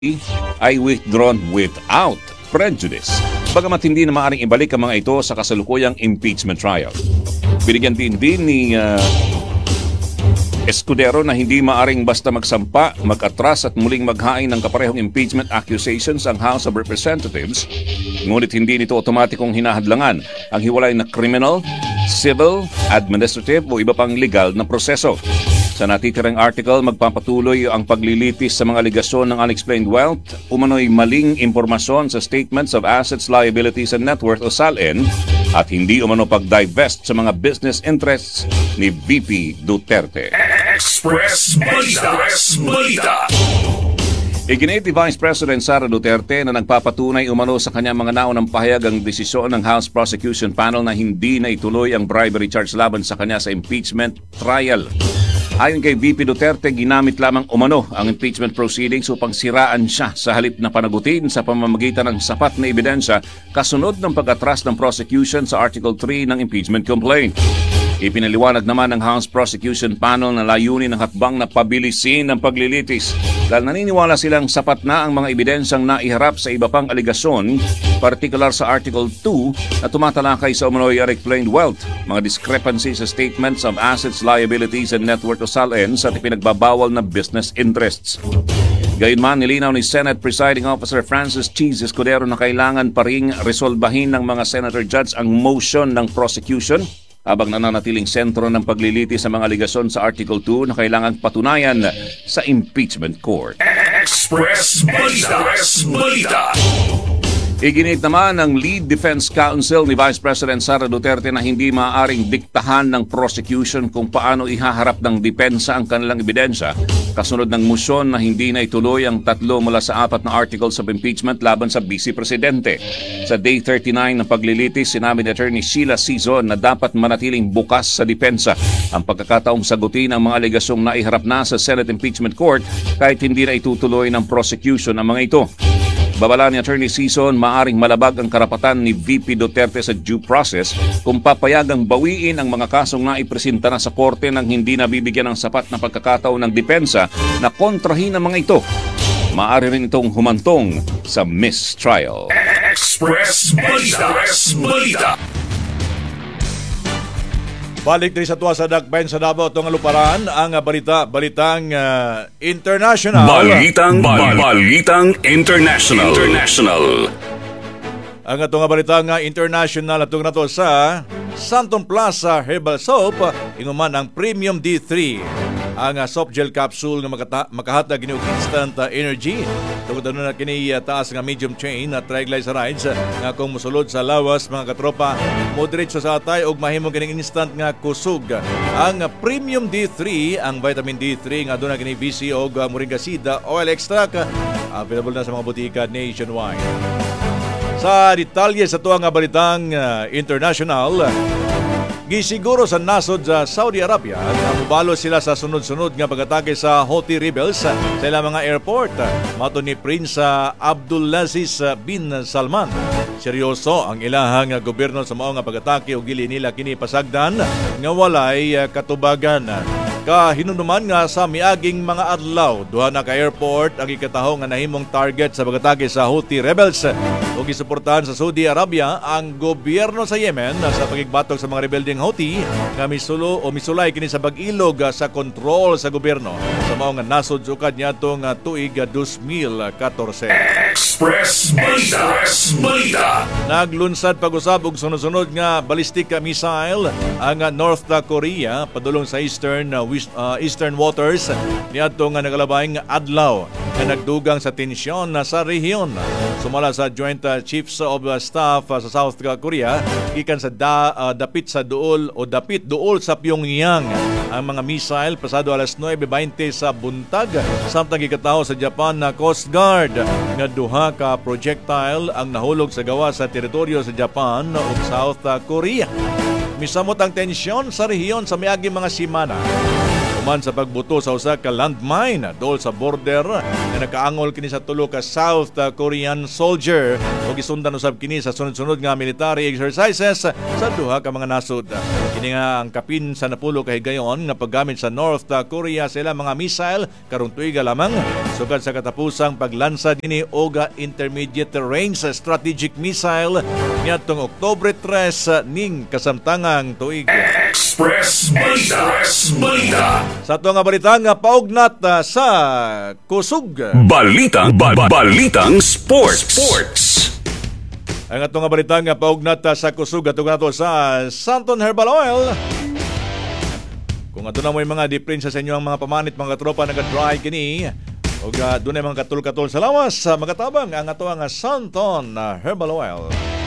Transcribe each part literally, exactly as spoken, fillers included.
ay withdrawn without prejudice. Bagamat hindi na maaaring ibalik ang mga ito sa kasalukuyang impeachment trial. Binigyan din din ni uh, Escudero na hindi maaring basta magsampa, mag-atras at muling maghain ng kaparehong impeachment accusations ang House of Representatives, ngunit hindi nito otomatikong hinahadlangan ang hiwalay na criminal, civil, administrative o iba pang legal na proseso. Sa natitirang article, magpapatuloy ang paglilitis sa mga aligasyon ng unexplained wealth, umano'y maling impormasyon sa Statements of Assets, Liabilities and Net Worth o S A L N at hindi umano pag-divest sa mga business interests ni V P Duterte. Express Balita! Express Balita! Iginit ni Vice President Sara Duterte na nagpapatunay umano sa kanyang mga naunang pahayag ang desisyon ng House Prosecution Panel na hindi na ituloy ang bribery charge laban sa kanya sa impeachment trial. Ayon kay V P Duterte, ginamit lamang umano ang impeachment proceedings upang siraan siya sa halip na panagutin sa pamamagitan ng sapat na ebidensya kasunod ng pag-atras ng prosecution sa Article three ng impeachment complaint. Ipinaliwanag naman ng House Prosecution Panel na layunin ng hakbang na pabilisin ang paglilitis dahil naniniwala silang sapat na ang mga ebidensyang naiharap sa iba pang aligasyon, partikular sa Article two na tumatalakay sa umano'y unexplained wealth, mga discrepancies sa Statements of Assets, Liabilities and Net Worth o S A L N sa ipinagbabawal na business interests. Gayunman, nilinaw ni Senate Presiding Officer Francis Cheese Escudero na kailangan pa ring resolbahin ng mga Senator Judge ang motion ng prosecution habang nananatiling sentro ng paglilitis sa mga aligasyon sa Article two na kailangang patunayan sa impeachment court. Express Balita! Express Balita! Iginit naman ng Lead Defense Counsel ni Vice President Sara Duterte na hindi maaaring diktahan ng prosecution kung paano ihaharap ng depensa ang kanilang ebidensya kasunod ng musyon na hindi na ituloy ang tatlo mula sa apat na articles of impeachment laban sa Vice Presidente. Sa Day thirty-nine ng paglilitis, sinabi ni Attorney Sheila Sison na dapat manatiling bukas sa depensa ang pagkakataong sagutin ang mga alegasyong naiharap na sa Senate Impeachment Court kahit hindi na itutuloy ng prosecution ang mga ito. Babala ni Attorney Sison, maaring malabag ang karapatan ni V P Duterte sa due process kung papayagang bawiin ang mga kasong naipresenta na sa korte nang hindi nabibigyan ng sapat na pagkakataon ng depensa na kontrahin ang mga ito. Maaari rin itong humantong sa mistrial. Express Balita! Express Balita! Balik din sa tuwa sa Dakbayan sa Davao itong aluparan ang balita, balitang uh, international. Balitang, bal- balitang international. International. Ang itong balitang uh, international atong nato sa Santong Plaza Herbal Soap, inuman ang Premium D three. Ang uh, soft gel capsule nga makata- makahatag ng instant uh, energy. Tungkol na na kini uh, taas nga medium chain at uh, triglycerides uh, nga kung musulod sa lawas mga katropa, moderate sa atay og mahimo kining instant nga kusog. Ang uh, Premium D three, ang vitamin D three nga aduna kini B C og uh, moringa seed uh, oil extract, uh, available na sa mga butika nationwide. Sa detalye sa tuwang nga balitang uh, international, gisiguro sa nasod sa Saudi Arabia na mubalo sila sa sunod-sunod nga pag-atake sa Houthi rebels sa ilang mga airport. Mato ni Prince Abdulaziz bin Salman, seryoso ang ilahang gobyerno sa mao nga pag-atake ug dili nila kini pasagdan nga walay katubagan. Kahinunuman nga sa miaging mga adlaw, duha na ka airport ang ikataho nga nahimong target sa pag-atake sa Houthi rebels ug gisuportahan sa Saudi Arabia ang gobyerno sa Yemen sa pagigbatok sa mga rebeldeng Houthi nga misulo o misulay kini sa bag-ilog sa kontrol sa gobyerno sa mao nga nasod sukad niadtong tuig two thousand fourteen. Express Balita! Express Balita! Naglunsad pag-usab og sunod-sunod nga ballistic missile ang North Korea padulong sa eastern uh, eastern waters niadtong nga nagalabay nga adlaw nga nagdugang sa tensyon sa rehiyon. Sumala sa Joint Chiefs of Staff sa South Korea gikan sa da, uh, dapit sa duol o dapit duol sa Pyongyang ang mga missile pasado alas nine twenty sa buntag samtang gikataho sa Japan na Coast Guard nga duha ka projectile ang nahulog sa gawa sa teritoryo sa Japan ug South Korea. Misamot ang tensyon sa rehiyon sa miaging mga semana. Human sa pagbuto sa usa ka landmine dol sa border nga nakaangol kini sa tulo ka South Korean soldier ug gisundan usab kini sa sunod-sunod nga military exercises sa duha ka mga nasod. Kini nga ang kapin sa napulo ka higayon nga paggamit sa North Korea sa ilang mga missile karong tuiga lamang sukad sa katapusang paglansa dinhi og intermediate range strategic missile niadtong Oktubre tres ning kasamtangang tuig. Express Balita. Express Balita. Sa ito nga balita nga paugnat uh, sa kusog. Balitang ba- ba- Balitang Sports. Sports. Ang ito nga balita nga paugnat uh, sa kusog ato nga to sa Santon Herbal Oil. Kung ato na mo yung mga diferensya sa inyo ang mga pamanit, mga tropa nag-dry kini o uh, doon ay mga katul-katul sa lawas sa mga tabang ang ato nga Santon uh, Herbal Oil.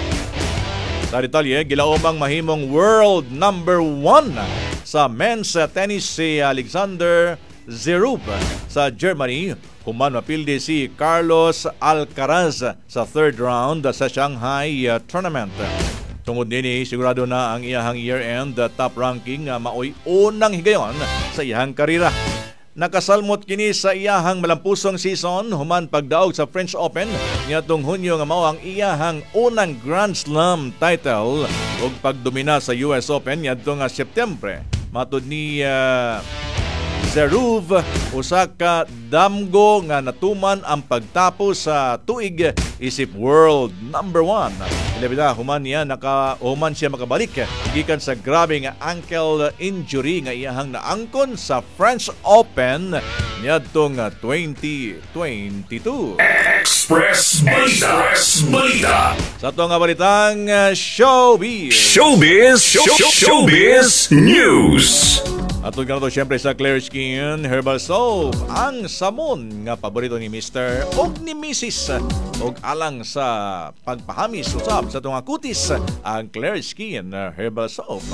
Sa detalye, gilaomang mahimong world number one sa men's tennis si Alexander Zverev sa Germany. Human mapildi si Carlos Alcaraz sa third round sa Shanghai Tournament. Tungod nini, sigurado na ang iyahang year-end top ranking maoy unang higayon sa iyahang karira. Nakasalmot kini sa iyahang malampusong season human pagdaog sa French Open niadtong Hunyo nga mao ang iyahang unang Grand Slam title ug pagdomina sa U S Open niadtong Septembre. Matud ni uh, Zverev usa ka damgo nga natuman ang pagtapos sa tuig isip world number one. Ilabida human niya naka human siya makabalik gikan sa grabe nga ankle injury nga iyahang naangkon sa French Open niadtong twenty twenty-two. Express Balita. Express Balita. Sa ito nga balitang uh, showbiz. Showbiz. Show, showbiz News. Atod ka na to siyempre sa Clear Skin Herbal Soap. Ang samon nga paborito ni Mister og ni Missus og alang sa pagpahamis usab sa itong kutis ang Clear Skin Herbal Soap.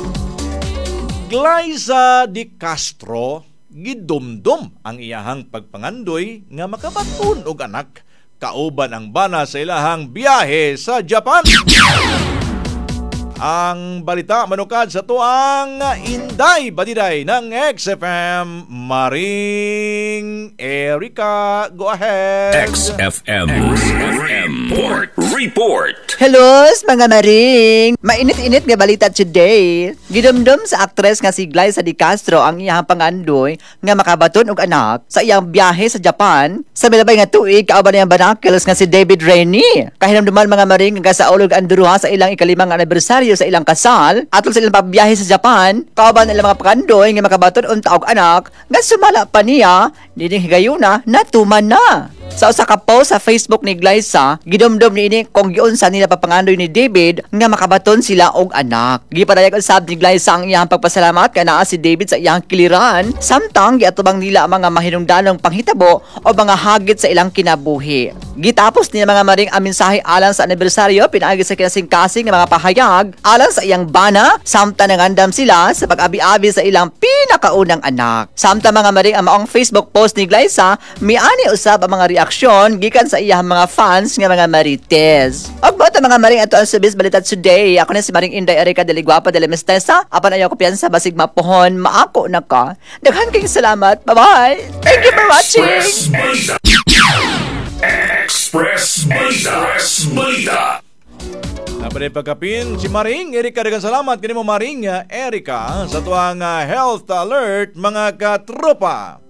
Glyza de Castro gidumdum ang iyahang pagpangandoy nga makabaton og anak kauban ang bana sa ilahang biyahe sa Japan. Ang balita manukad sa tuang Inday Badiday ng X F M, Maring Erica. Go ahead. X F M. Report. Report. Hello, mga maring! Mainit-init nga balita today. Gidumdum sa aktres nga si Glyza de Castro ang iyang pangandoy nga makabaton og anak sa iyang biyahe sa Japan sa milabay nga tuig kauban niyang banakels nga si David Rainey. Kahinamduman mga maring nga sa ulog ang duruha sa ilang ikalimang anibersaryo sa ilang kasal atol sa ilang pagbiyahe sa Japan kauban ilang mga pangandoy nga makabaton unta og anak nga sumala pa niya dining higayuna natuman na. Sa usa ka post sa Facebook ni Glyza, gidumdum niini kung giunsa nila papangandoy ni David nga makabaton sila og anak. Gipadayag usab ni Glyza ang iyang pagpasalamat kay naa si David sa iyang kiliran, samtang giatubang nila ang mga mahinungdanong panghitabo o mga hagit sa ilang kinabuhi. Gitapos niya mga maring ang mensahe alang sa anibersaryo pinaagi sa kinasing-kasing ng mga pahayag alang sa iyang bana, samtang nangandam sila sa pag-abi-abi sa ilang pinakaunang anak. Samtang mga maring ang maong Facebook post ni Glyza, miani usab ang mga reaksyon gikan sa iyang mga fans nga mga marites. Og boto mga maring ato ang subis balita today. Ako na si Maring Inday Erica de Guapa de la Mestesa. Apan ayaw ko piyansa basig mapuhon maako na ka. Daghan kayong salamat. Bye-bye. Thank you for watching. Express Balita. Express Balita. Express Balita. Napanay pagkapin si Maring Erica. Daghang salamat kini mo Maring Erica sa tuang uh, health alert mga katropa.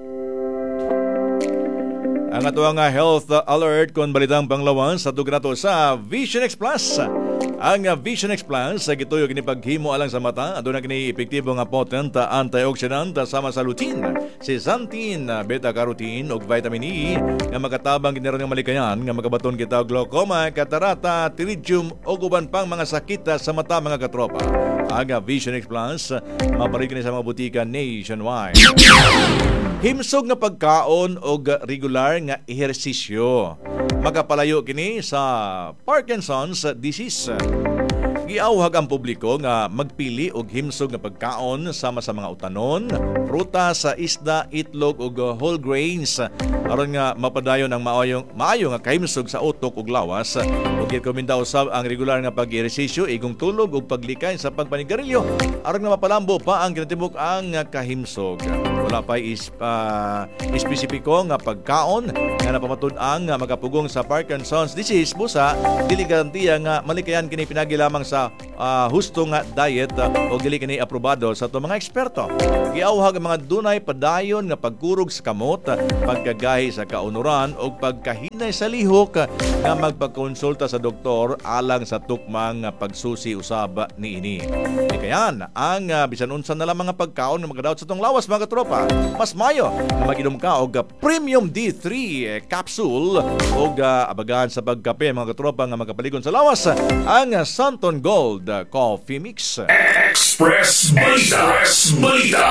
Ang ato nga health alert kung balitang panglawan sa tugna to sa Vision X Plus. Ang Vision X Plus sa gituyo kini paghimo alang sa mata aduna kini epektibo nga potent antioxidant sama sa lutein, zeaxanthin, beta-carotene ug vitamin E nga makatabang kini ron nga malikayan nga makabaton kita og glaucoma, catarata, pterygium ug uban pang mga sakit sa mata mga katropa. Ang Vision X Plus maparig kini sa mga butika nationwide. Himsog nga pagkaon o regular nga ehersisyo makapalayo kini sa Parkinson's disease. Giawhag ang publiko nga magpili og himsog nga pagkaon sama sa mga utanon, prutas, isda, itlog ug whole grains aron nga mapadayon ang maayong maayo nga kahimsog sa utok ug lawas. Ug rekomenda usab ang regular nga pag-ehersisyo, igong tulog ug paglikay sa pagpanigarilyo aron nga mapalambo pa ang kinatibuk ang kahimsog. Wala pa is uh, espesipiko nga pagkaon nga napamatud-ang nga magapugong sa Parkinson's disease busa dili garantiya nga malikayan kini pinagi lamang sa uh, husto nga diet uh, o dili kini aprobado sa ato mga eksperto. Giawhag ang mga dunay padayon nga pagkurog sa kamot, pagkagahi sa kaunuran o pagkahinay sa lihok nga magpagkonsulta sa doktor alang sa tukmang pagsusi usab niini. Ikayan ang uh, bisan unsa na lang mga pagkaon nga magadaot sa tong lawas mga tropa. Mas mayo nga mag-inom ka og Premium D three capsule og uh, abagan sa pagkape mga tropa nga magapaligon sa lawas ang Santon Gold Coffee Mix. Express Balita. Express Balita.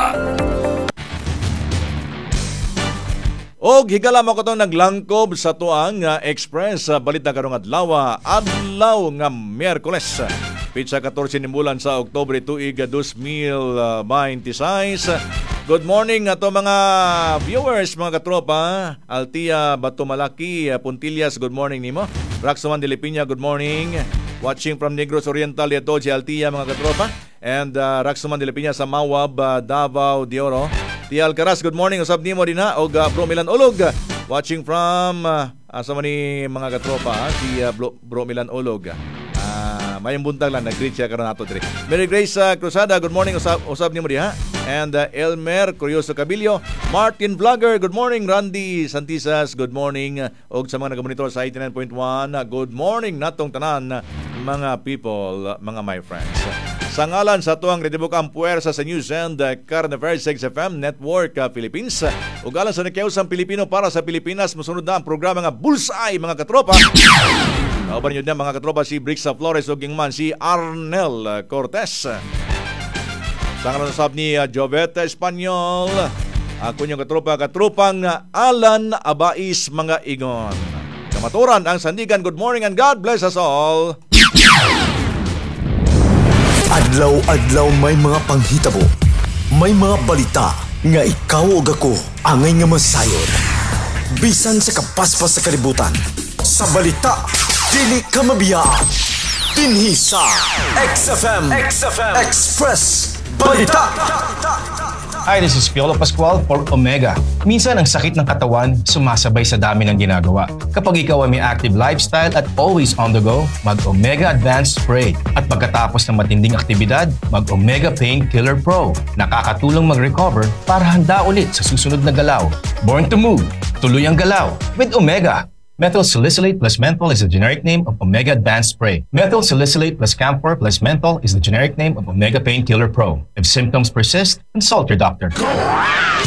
Og higala mo ko itong naglangkob sa tuang uh, Express uh, Balita karong adlaw, adlaw nga Miyerkules. Pizza fourteen ni bulan sa Oktubre tuig two thousand twenty-six. Good morning ato mga viewers, mga katropa. Altia Batumalaki, Puntillas, good morning nimo. Raxoman de Lipiña, good morning. Watching from Negros Oriental, ito si Altia, mga katropa. And uh, Raxoman de Lipiña sa Mawab, uh, Davao de Oro. Tia Alcaraz, good morning. Usab nimo din ha. Og uh, Bro Milan Olog. Watching from uh, asa man ni mga katropa, ha? Si uh, Bro, Bro Milan Olog. Uh, mayong buntag lang, nag-greet siya karon nato dire. Mary Grace uh, Cruzada, good morning. Usab, usab nimo di ha. And uh, Elmer Curioso Cabillo, Martin Vlogger, good morning. Randy Santisas, good morning. Og sa mga nag-monitor sa eighty-nine point one, good morning natong tanan mga people, mga my friends. Sa ngalan sa tuang redibukang puwersa sa News and uh, Current Affairs X F M Network uh, Philippines, ug alang sa nakiusang Pilipino para sa Pilipinas, musunod na ang programa nga Bullseye mga katropa. Kauban nyo na mga katropa si Brixa Flores ug man si Arnel uh, Cortez. Sa ngalan sab ni uh, Joveta Espanyol, ako nyo katropa, katropang uh, Alan Abais mga Igon. Kamaturan ang Sandigan, good morning and God bless us all. Adlaw-adlaw may mga panghitabo, may mga balita nga ikaw ug ako angay nga masayod. Bisan sa kapaspas sa kalibutan, sa balita dili ka mabiyaan. Dinhi sa X F M, X F M Express Balita. Hi, this is Piolo Pascual for Omega. Minsan ang sakit ng katawan sumasabay sa dami ng ginagawa. Kapag ikaw ay may active lifestyle at always on the go, mag-Omega Advanced Spray. At pagkatapos ng matinding aktibidad, mag-Omega Pain Killer Pro. Nakakatulong mag-recover para handa ulit sa susunod na galaw. Born to move, tuloy ang galaw with Omega. Methyl salicylate plus menthol is the generic name of Omega Advanced Spray. Methyl salicylate plus camphor plus menthol is the generic name of Omega Pain Killer Pro. If symptoms persist, consult your doctor.